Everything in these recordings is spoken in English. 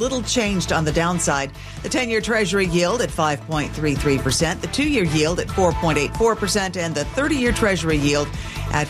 little changed on the downside. The 10-year Treasury yield at 5.33%, the 2-year yield at 4.84%, and the 30-year Treasury yield at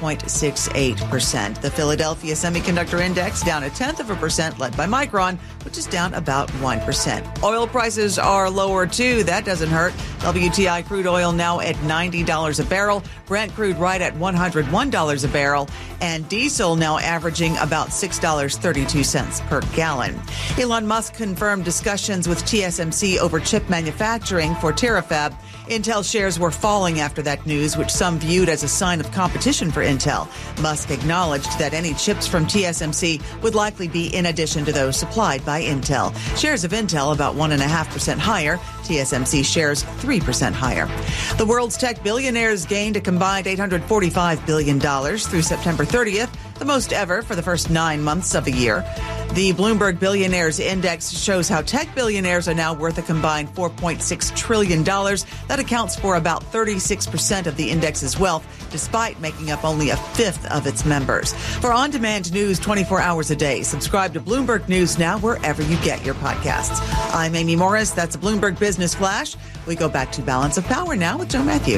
5.68%. The Philadelphia Semiconductor Index down 0.1%, led by Micron, which is down about 1%. Oil prices are lower, too. That doesn't hurt. WTI crude oil now at $90 a barrel. Brent crude right at $101 a barrel. And diesel now averaging about $6.32 per gallon. Elon Musk confirmed discussions with TSMC over chip manufacturing for Terafab. Intel shares were falling after that news, which some viewed as a sign of competition for Intel. Musk acknowledged that any chips from TSMC would likely be in addition to those supplied by Intel. Shares of Intel about 1.5% higher. TSMC shares 3% higher. The world's tech billionaires gained a combined $845 billion through September 30th, the most ever for the first 9 months of the year. The Bloomberg Billionaires Index shows how tech billionaires are now worth a combined $4.6 trillion. That accounts for about 36% of the index's wealth, despite making up only a fifth of its members. For on-demand news 24 hours a day, subscribe to Bloomberg News Now wherever you get your podcasts. I'm Amy Morris. That's a Bloomberg Business Flash. We go back to Balance of Power now with Joe Matthew.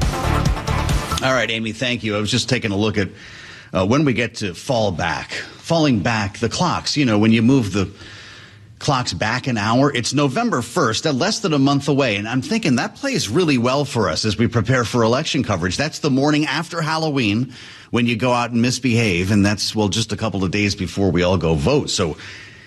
All right, Amy, thank you. I was just taking a look at when we get to falling back the clocks. You know, when you move the clocks back an hour, it's November 1st, less than a month away. And I'm thinking that plays really well for us as we prepare for election coverage. That's the morning after Halloween when you go out and misbehave. And that's, well, just a couple of days before we all go vote. So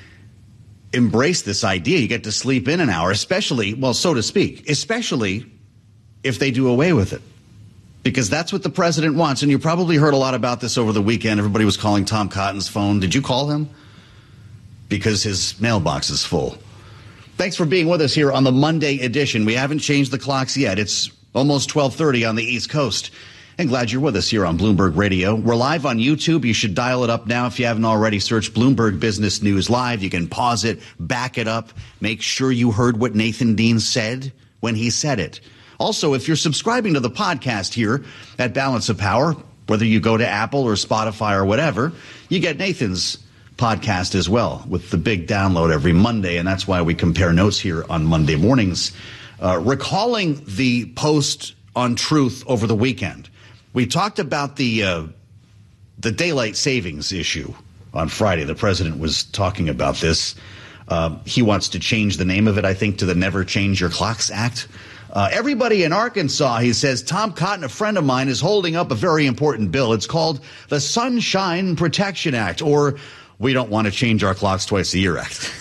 embrace this idea. You get to sleep in an hour, especially, well, so to speak, especially if they do away with it. Because that's what the president wants. And you probably heard a lot about this over the weekend. Everybody was calling Tom Cotton's phone. Did you call him? Because his mailbox is full. Thanks for being with us here on the Monday edition. We haven't changed the clocks yet. It's almost 12:30 on the East Coast. And glad you're with us here on Bloomberg Radio. We're live on YouTube. You should dial it up now if you haven't already. Search Bloomberg Business News Live. You can pause it, back it up. Make sure you heard what Nathan Dean said when he said it. Also, if you're subscribing to the podcast here at Balance of Power, whether you go to Apple or Spotify or whatever, you get Nathan's podcast as well with the big download every Monday. And that's why we compare notes here on Monday mornings. Recalling the post on Truth over the weekend, we talked about the daylight savings issue on Friday. The president was talking about this. He wants to change the name of it, I think, to the Never Change Your Clocks Act. Everybody in Arkansas, he says, Tom Cotton, a friend of mine, is holding up a very important bill. It's called the Sunshine Protection Act, or We Don't Want to Change Our Clocks Twice a Year Act.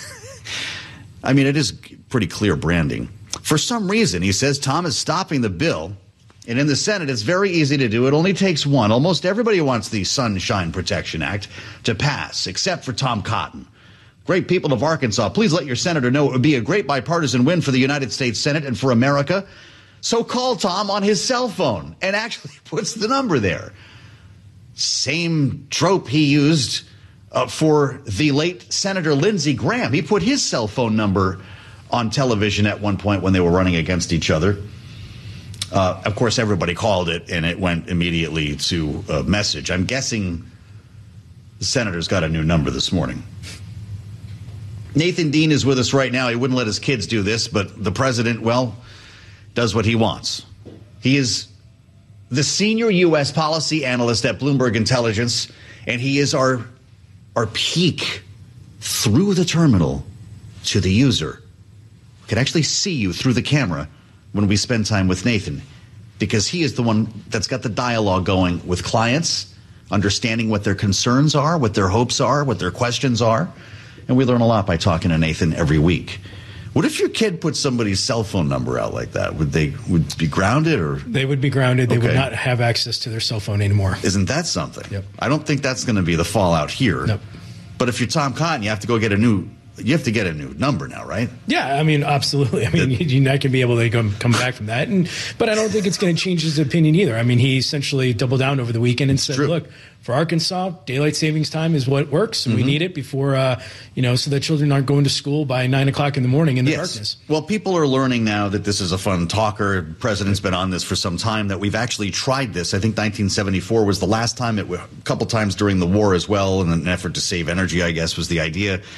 I mean, it is pretty clear branding. For some reason, he says, Tom is stopping the bill. And in the Senate, it's very easy to do. It only takes one. Almost everybody wants the Sunshine Protection Act to pass, except for Tom Cotton. Great people of Arkansas, please let your senator know it would be a great bipartisan win for the United States Senate and for America. So call Tom on his cell phone and actually puts the number there. Same trope he used for the late Senator Lindsey Graham. He put his cell phone number on television at one point when they were running against each other. Of course, everybody called it, and it went immediately to a message. I'm guessing the senator's got a new number this morning. Nathan Dean is with us right now. He wouldn't let his kids do this, but the president, well, does what he wants. He is the senior U.S. policy analyst at Bloomberg Intelligence, and he is our peek through the terminal to the user. We can actually see you through the camera when we spend time with Nathan, because he is the one that's got the dialogue going with clients, understanding what their concerns are, what their hopes are, what their questions are. And we learn a lot by talking to Nathan every week. What if your kid put somebody's cell phone number out like that? Would they be grounded, or they would be grounded? They would not have access to their cell phone anymore. Isn't that something? Yep. I don't think that's going to be the fallout here. Nope. But if you're Tom Cotton, you have to go get a new number now, right? Yeah, I mean, absolutely. I mean, you're not going to be able to come back from that. But I don't think it's going to change his opinion either. I mean, he essentially doubled down over the weekend and said, look, for Arkansas, daylight savings time is what works, and we need it before, so that children aren't going to school by 9 o'clock in the morning in the darkness. Well, people are learning now that this is a fun talker. The president's been on this for some time, that we've actually tried this. I think 1974 was the last time. A couple times during the war as well, in an effort to save energy, I guess, was the idea.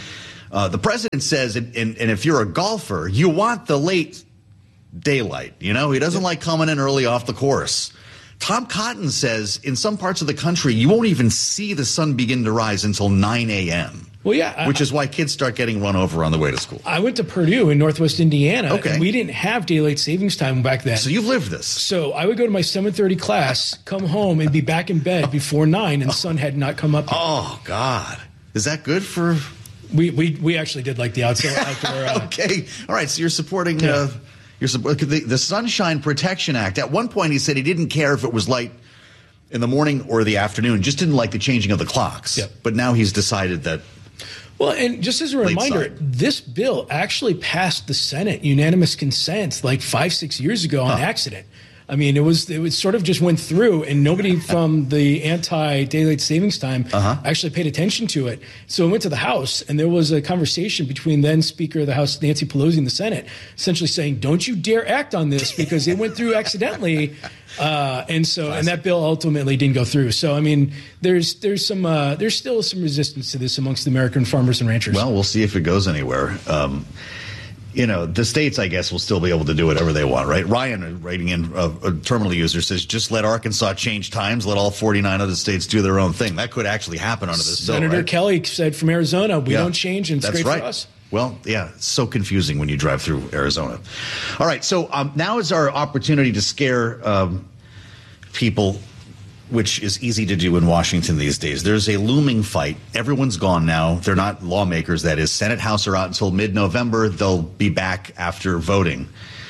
The president says, and if you're a golfer, you want the late daylight. You know, he doesn't like coming in early off the course. Tom Cotton says in some parts of the country, you won't even see the sun begin to rise until 9 a.m. Well, yeah. Which is why kids start getting run over on the way to school. I went to Purdue in Northwest Indiana. Okay. And we didn't have daylight savings time back then. So you've lived this. So I would go to my 7:30 class, come home, and be back in bed before 9, and the sun had not come up yet. Oh, God. Is that good for... We actually did like the outdoor. Okay. All right. So you're supporting... the Sunshine Protection Act. At one point, he said he didn't care if it was light in the morning or the afternoon, just didn't like the changing of the clocks. Yep. But now he's decided that. Well, and just as a reminder, this bill actually passed the Senate unanimous consent like 5-6 years ago on accident. I mean, it was sort of just went through, and nobody from the anti-daylight savings time actually paid attention to it. So it went to the House, and there was a conversation between then Speaker of the House Nancy Pelosi and the Senate, essentially saying, "Don't you dare act on this because it went through accidentally." And that bill ultimately didn't go through. So I mean, there's still some resistance to this amongst American farmers and ranchers. Well, we'll see if it goes anywhere. You know, the states, I guess, will still be able to do whatever they want, right? Ryan, writing in a terminal user, says, just let Arkansas change times. Let all 49 other states do their own thing. That could actually happen under this bill, Senator right? Kelly said from Arizona, we don't change, and it's That's great right. for us. Well, yeah, it's so confusing when you drive through Arizona. All right, so now is our opportunity to scare people, which is easy to do in Washington these days. There's a looming fight. Everyone's gone now. They're not lawmakers, that is. Senate, House are out until mid-November. They'll be back after voting.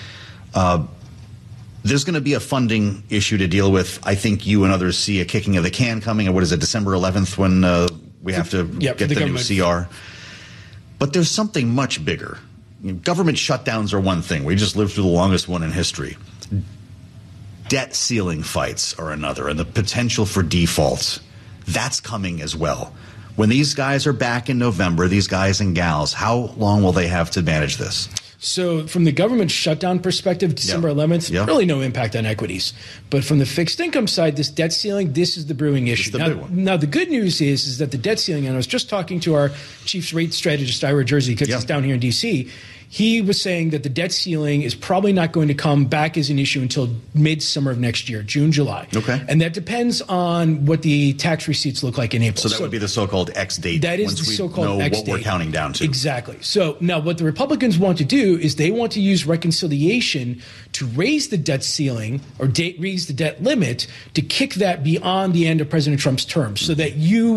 There's going to be a funding issue to deal with. I think you and others see a kicking of the can coming. And what is it, December 11th when we have to get the new CR? But there's something much bigger. Government shutdowns are one thing. We just lived through the longest one in history. Debt ceiling fights are another, and the potential for defaults, that's coming as well. When these guys are back in November, these guys and gals, how long will they have to manage this? So from the government shutdown perspective, December 11th, really no impact on equities. But from the fixed income side, this debt ceiling, this is the brewing issue. Now, the good news is that the debt ceiling, and I was just talking to our chief rate strategist, Ira Jersey, because he's down here in D.C., he was saying that the debt ceiling is probably not going to come back as an issue until midsummer of next year, June, July. Okay. And that depends on what the tax receipts look like in April. So that would be the so-called X date. That is the so-called X date. What we're counting down to. Exactly. So now what the Republicans want to do is they want to use reconciliation to raise the debt ceiling or raise the debt limit to kick that beyond the end of President Trump's term so that you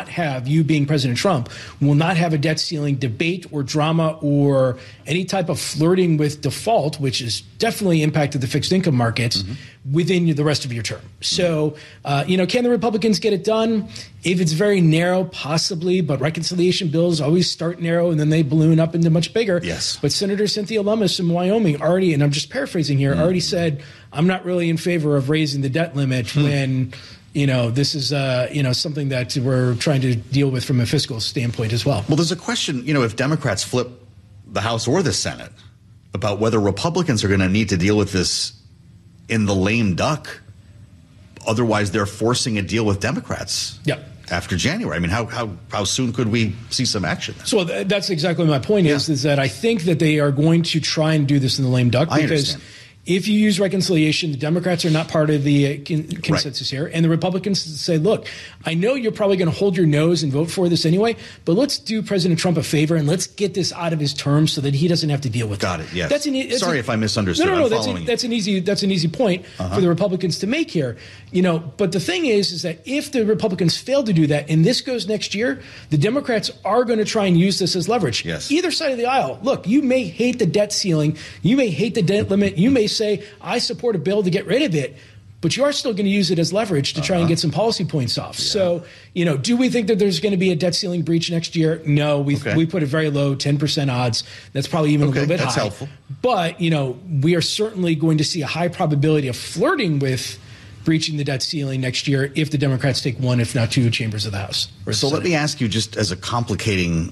being President Trump, will not have a debt ceiling debate or drama or any type of flirting with default, which has definitely impacted the fixed income markets within the rest of your term. So, can the Republicans get it done? If it's very narrow, possibly, but reconciliation bills always start narrow and then they balloon up into much bigger. Yes. But Senator Cynthia Lummis in Wyoming already, and I'm just paraphrasing here, already said, I'm not really in favor of raising the debt limit when this is, something that we're trying to deal with from a fiscal standpoint as well. Well, there's a question, if Democrats flip the House or the Senate about whether Republicans are going to need to deal with this in the lame duck. Otherwise, they're forcing a deal with Democrats. Yep. After January. I mean, how soon could we see some action? So that's exactly my point is that I think that they are going to try and do this in the lame duck because if you use reconciliation, the Democrats are not part of the consensus here. And the Republicans say, look, I know you're probably going to hold your nose and vote for this anyway, but let's do President Trump a favor and let's get this out of his term so that he doesn't have to deal with it. Got it, yes. Sorry if I misunderstood. No, that's an easy point for the Republicans to make here. But the thing is that if the Republicans fail to do that and this goes next year, the Democrats are going to try and use this as leverage. Yes. Either side of the aisle. Look, you may hate the debt ceiling. You may hate the debt limit. You may say, I support a bill to get rid of it, but you are still going to use it as leverage to try and get some policy points off. Yeah. So, do we think that there's going to be a debt ceiling breach next year? No, we put it very low, 10% odds. That's probably even a little bit high. That's helpful. But, we are certainly going to see a high probability of flirting with breaching the debt ceiling next year if the Democrats take one, if not two, chambers of the House. So let me ask you, just as a complicating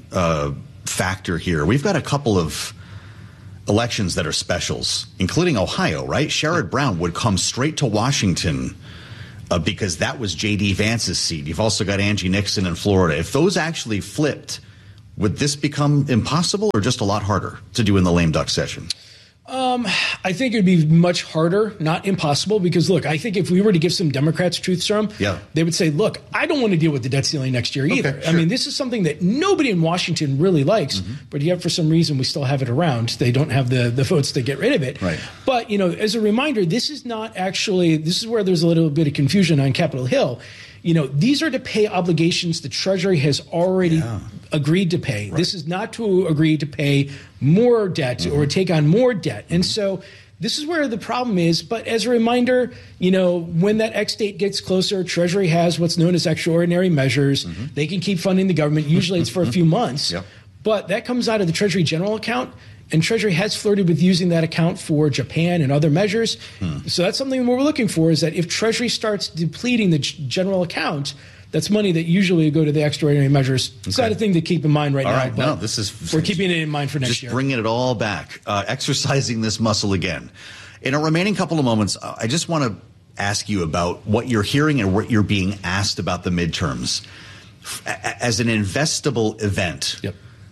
factor here, we've got a couple of elections that are specials, including Ohio, right? Sherrod Brown would come straight to Washington because that was J.D. Vance's seat. You've also got Angie Nixon in Florida. If those actually flipped, Would this become impossible or just a lot harder to do in the lame duck session? I think it would be much harder, not impossible, because, look, I think if we were to give some Democrats truth serum, they would say, look, I don't want to deal with the debt ceiling next year either. Okay, sure. I mean, this is something that nobody in Washington really likes, but yet for some reason we still have it around. They don't have the votes to get rid of it. Right. But, as a reminder, this is where there's a little bit of confusion on Capitol Hill. These are to pay obligations the Treasury has already agreed to pay. Right. This is not to agree to pay more debt or take on more debt. And so this is where the problem is. But as a reminder, when that X date gets closer, Treasury has what's known as extraordinary measures. They can keep funding the government. Usually it's for a few months. But that comes out of the Treasury general account. And Treasury has flirted with using that account for Japan and other measures. So that's something we're looking for, is that if Treasury starts depleting the general account, that's money that usually would go to the extraordinary measures. It's not a thing to keep in mind right now. All right, no, this is... We're keeping it in mind for next year. Just bringing it all back, exercising this muscle again. In a remaining couple of moments, I just want to ask you about what you're hearing and what you're being asked about the midterms. As an investable event,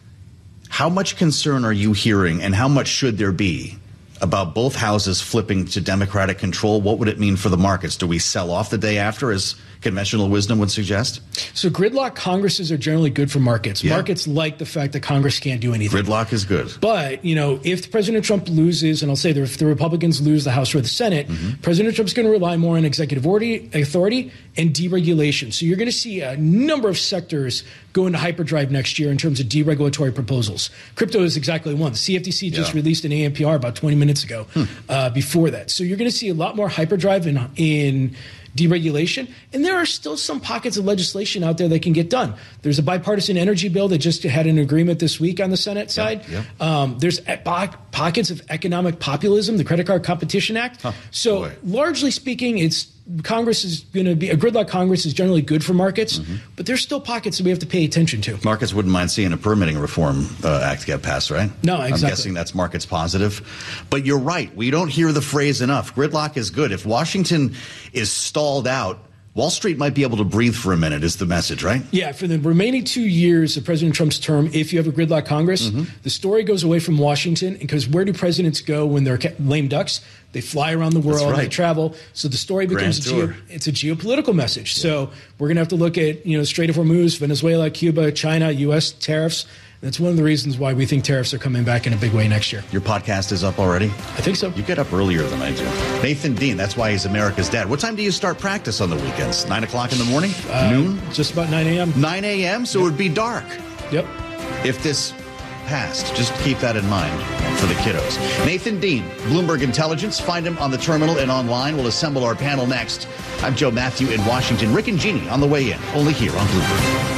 how much concern are you hearing, and how much should there be about both houses flipping to Democratic control? What would it mean for the markets? Do we sell off the day after, as conventional wisdom would suggest? So gridlock Congresses are generally good for markets. Markets like the fact that Congress can't do anything. Gridlock is good. But, if President Trump loses, and I'll say if the Republicans lose the House or the Senate, President Trump's going to rely more on executive authority and deregulation. So you're going to see a number of sectors go into hyperdrive next year in terms of deregulatory proposals. Crypto is exactly one. The CFTC just released an ANPR about 20 minutes ago before that. So you're going to see a lot more hyperdrive in deregulation. And there are still some pockets of legislation out there that can get done. There's a bipartisan energy bill that just had an agreement this week on the Senate side. There's pockets of economic populism, the Credit Card Competition Act. Largely speaking, Congress is going to be a gridlock. Congress is generally good for markets, but there's still pockets that we have to pay attention to. Markets wouldn't mind seeing a permitting reform act get passed, right? No, exactly. I'm guessing that's markets positive. But you're right. We don't hear the phrase enough. Gridlock is good. If Washington is stalled out, Wall Street might be able to breathe for a minute is the message, right? Yeah, for the remaining 2 years of President Trump's term, if you have a gridlock Congress, the story goes away from Washington, because where do presidents go when they're lame ducks? They fly around the world, they travel. So the story becomes it's a geopolitical message. So we're going to have to look at, Strait of Hormuz, Venezuela, Cuba, China, U.S. tariffs. That's one of the reasons why we think tariffs are coming back in a big way next year. Your podcast is up already? I think so. You get up earlier than I do. Nathan Dean, that's why he's America's dad. What time do you start practice on the weekends? 9 o'clock in the morning? Noon? Just about 9 a.m. 9 a.m.? So it would be dark. Yep. If this passed, just keep that in mind for the kiddos. Nathan Dean, Bloomberg Intelligence. Find him on the terminal and online. We'll assemble our panel next. I'm Joe Matthew in Washington. Rick and Jeannie on the way in, only here on Bloomberg.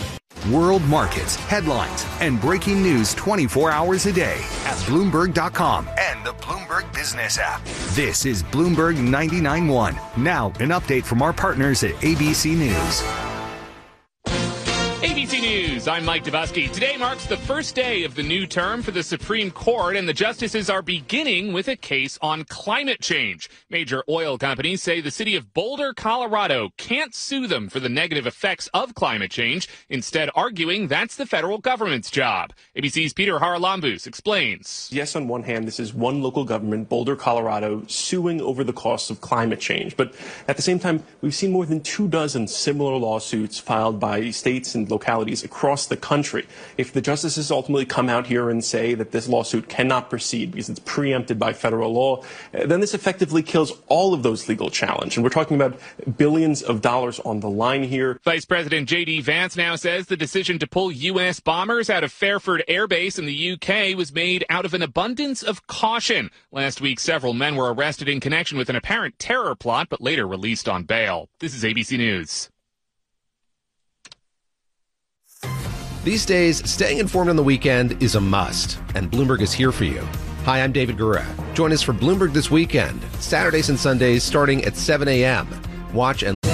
World markets, headlines, and breaking news 24 hours a day at Bloomberg.com and the Bloomberg Business app. This is Bloomberg 99.1. Now, an update from our partners at ABC News. ABC News, I'm Mike Dubusky. Today marks the first day of the new term for the Supreme Court, and the justices are beginning with a case on climate change. Major oil companies say the city of Boulder, Colorado can't sue them for the negative effects of climate change, instead arguing that's the federal government's job. ABC's Peter Haralambous explains. Yes, on one hand, this is one local government, Boulder, Colorado, suing over the costs of climate change. But at the same time, we've seen more than 24 similar lawsuits filed by states and localities across the country. If the justices ultimately come out here and say that this lawsuit cannot proceed because it's preempted by federal law, then this effectively kills all of those legal challenges. And we're talking about billions of dollars on the line here. Vice President J.D. Vance now says the decision to pull U.S. bombers out of Fairford Air Base in the U.K. was made out of an abundance of caution. Last week, several men were arrested in connection with an apparent terror plot, but later released on bail. This is ABC News. These days, staying informed on the weekend is a must, and Bloomberg is here for you. Hi, I'm David Gura. Join us for Bloomberg This Weekend, Saturdays and Sundays starting at 7 a.m. Watch and